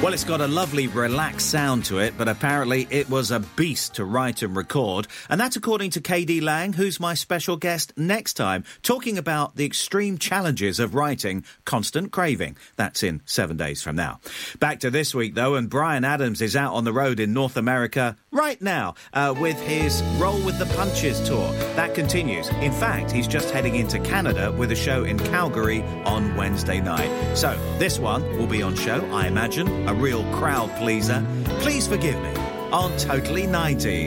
Well, it's got a lovely, relaxed sound to it, but apparently it was a beast to write and record. And that's according to KD Lang, who's my special guest next time, talking about the extreme challenges of writing Constant Craving. That's in 7 days from now. Back to this week, though, and Bryan Adams is out on the road in North America right now with his Roll with the Punches tour. That continues. In fact, he's just heading into Canada with a show in Calgary on Wednesday night. So this one will be on show, I imagine, a real crowd pleaser. Please forgive me on Totally 90.